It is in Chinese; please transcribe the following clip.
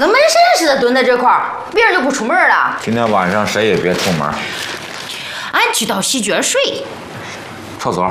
跟门神似的蹲在这块儿，别人就不出门了。 今天晚上谁也别出门。 俺去到洗脚水。 臭嘴儿。